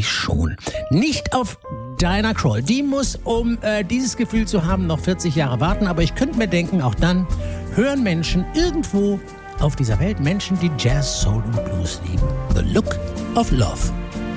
mich schon. Nicht auf Diana Krall. Die muss, um dieses Gefühl zu haben, noch 40 Jahre warten. Aber ich könnte mir denken, auch dann hören Menschen irgendwo auf dieser Welt Menschen, die Jazz, Soul und Blues lieben. The Look of Love.